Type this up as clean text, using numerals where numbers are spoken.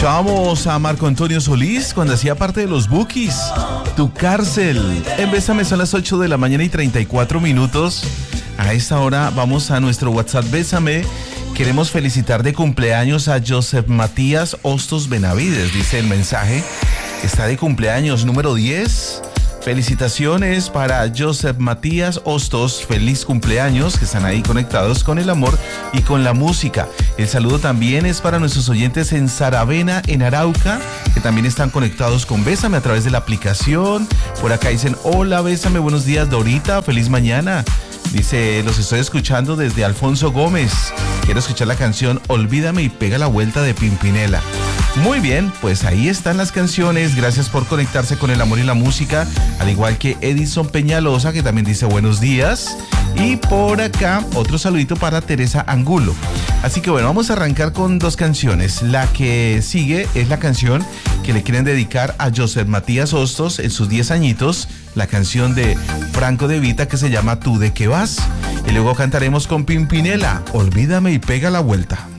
Escuchábamos a Marco Antonio Solís cuando hacía parte de los Bukis. Tu cárcel. En Bésame son las 8 de la mañana y 34 minutos. A esta hora vamos a nuestro WhatsApp Bésame. Queremos felicitar de cumpleaños a Joseph Matías Hostos Benavides, dice el mensaje. Está de cumpleaños número 10. Felicitaciones para Joseph Matías Hostos, feliz cumpleaños, que están ahí conectados con el amor y con la música. El saludo también es para nuestros oyentes en Saravena, en Arauca, que también están conectados con Bésame a través de la aplicación. Por acá dicen, hola Bésame, buenos días Dorita, feliz mañana. Dice, los estoy escuchando desde Alfonso Gómez. Quiero escuchar la canción Olvídame y pega la vuelta de Pimpinela. Muy bien, pues ahí están las canciones. Gracias por conectarse con el amor y la música. Al igual que Edison Peñalosa, que también dice buenos días. Y por acá, otro saludito para Teresa Angulo. Así que bueno, vamos a arrancar con dos canciones. La que sigue es la canción que le quieren dedicar a Joseph Matías Hostos en sus 10 añitos. La canción de Franco De Vita que se llama Tú de qué vas. Y luego cantaremos con Pimpinela, Olvídame y pega la vuelta.